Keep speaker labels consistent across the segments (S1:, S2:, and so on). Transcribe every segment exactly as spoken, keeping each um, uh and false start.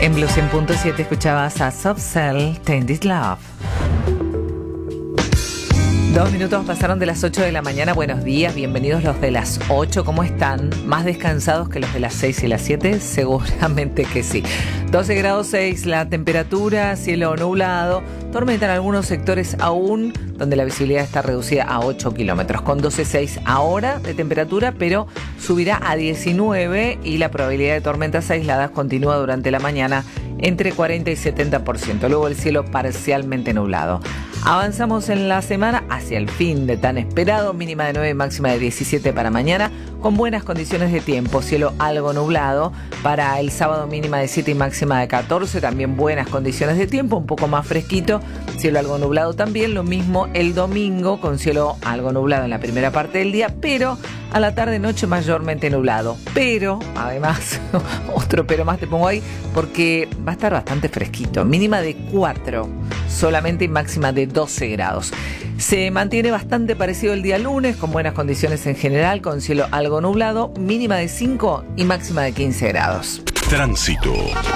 S1: En Blue cien punto siete escuchabas a Soft Cell, Tainted Love. Dos minutos pasaron de las ocho de la mañana. Buenos días, bienvenidos los de las ocho. ¿Cómo están? ¿Más descansados que los de las seis y las siete? Seguramente que sí. doce grados seis la temperatura, cielo nublado. Tormenta en algunos sectores aún, donde la visibilidad está reducida a ocho kilómetros. Con doce coma seis ahora de temperatura, pero subirá a diecinueve y la probabilidad de tormentas aisladas continúa durante la mañana entre cuarenta y setenta por ciento. Luego el cielo parcialmente nublado. Avanzamos en la semana hacia el fin de tan esperado, mínima de nueve, máxima de diecisiete para mañana, con buenas condiciones de tiempo, cielo algo nublado. Para el sábado mínima de siete y máxima de catorce, también buenas condiciones de tiempo, un poco más fresquito, cielo algo nublado también. Lo mismo el domingo, con cielo algo nublado en la primera parte del día, pero a la tarde-noche mayormente nublado. Pero, además, otro pero más te pongo ahí, porque va a estar bastante fresquito, mínima de cuatro solamente y máxima de doce grados. Se mantiene bastante parecido el día lunes, con buenas condiciones en general, con cielo algo nublado, mínima de cinco y máxima de quince grados.
S2: Tránsito.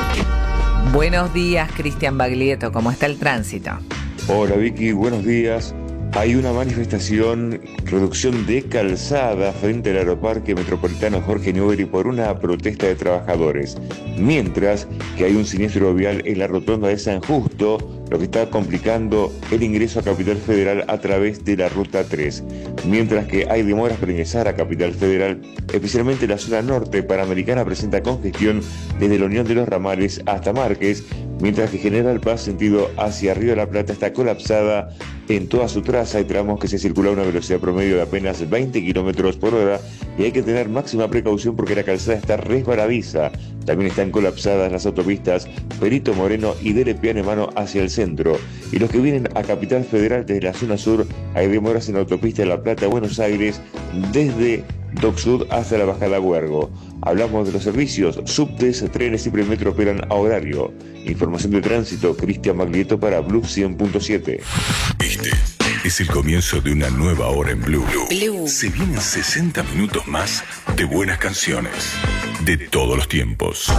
S1: Buenos días, Cristian Baglietto, ¿cómo está el tránsito?
S3: Hola Vicky, buenos días. Hay una manifestación, reducción de calzada frente al Aeroparque Metropolitano Jorge Newbery por una protesta de trabajadores, mientras que hay un siniestro vial en la rotonda de San Justo, lo que está complicando el ingreso a Capital Federal a través de la Ruta tres, mientras que hay demoras para ingresar a Capital Federal, especialmente la zona norte panamericana presenta congestión desde la Unión de los Ramales hasta Márquez, mientras que General Paz sentido hacia Río de la Plata está colapsada en toda su traza. Hay tramos que se circula a una velocidad promedio de apenas veinte kilómetros por hora y hay que tener máxima precaución porque la calzada está resbaladiza. También están colapsadas las autopistas Perito Moreno y Dele Piane Mano hacia el centro. Y los que vienen a Capital Federal desde la zona sur, hay demoras en la autopista de La Plata a Buenos Aires desde Dock Sud hasta la bajada Huergo. Hablamos de los servicios, subtes, trenes y premetro operan a horario. Información de tránsito, Cristian Baglietto para Blue cien punto siete.
S2: Este es el comienzo de una nueva hora en Blue. Blue. Se vienen sesenta minutos más de buenas canciones de todos los tiempos.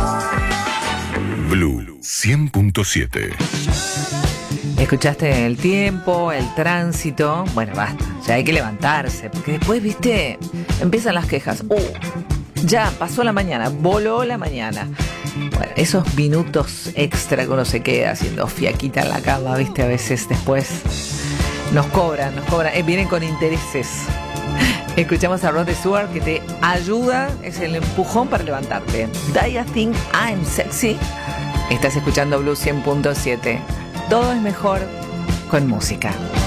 S2: Blue cien punto siete.
S1: Escuchaste el tiempo, el tránsito. Bueno, basta, ya hay que levantarse, porque después, viste, empiezan las quejas. Uh, ya pasó la mañana, voló la mañana. Bueno, esos minutos extra que uno se queda haciendo fiaquita en la cama, viste, a veces después nos cobran, nos cobran, eh, vienen con intereses. Escuchamos a Rod Stewart, que te ayuda, es el empujón para levantarte. Do you think I'm sexy? Estás escuchando Blue cien punto siete. Todo es mejor con música.